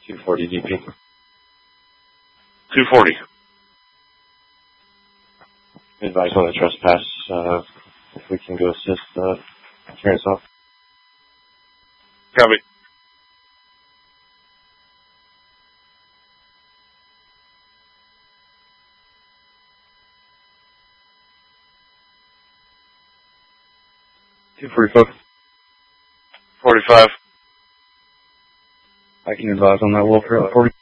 240 DP. 240. Advise on the trespass, if we can go assist, clearance off. Copy. $245. 45. I can advise on that, Wolf, 40.